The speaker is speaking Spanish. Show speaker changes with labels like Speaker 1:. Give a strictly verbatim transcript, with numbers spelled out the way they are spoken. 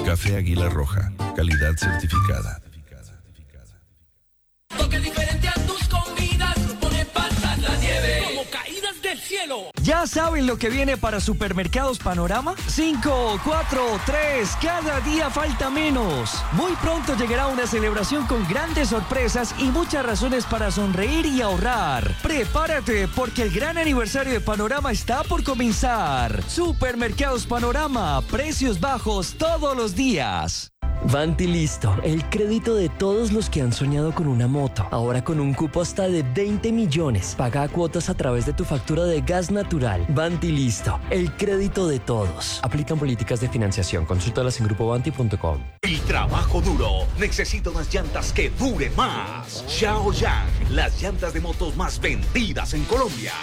Speaker 1: Café Águila Roja, calidad certificada.
Speaker 2: Toque diferente a tus comidas, pone pasar la nieve como caídas del cielo.
Speaker 3: ¿Ya saben lo que viene para Supermercados Panorama? cinco, cuatro, tres, cada día falta menos. Muy pronto llegará una celebración con grandes sorpresas y muchas razones para sonreír y ahorrar. Prepárate porque el gran aniversario de Panorama está por comenzar. Supermercados Panorama, precios bajos todos los días.
Speaker 4: Vanti listo, el crédito de todos los que han soñado con una moto. Ahora con un cupo hasta de veinte millones. Paga cuotas a través de tu factura de gas natural. Vanti listo, el crédito de todos. Aplican políticas de financiación. Consúltalas en grupo vanti punto com.
Speaker 5: El trabajo duro necesita unas llantas que duren más. Xiaoyang, las llantas de motos más vendidas en Colombia.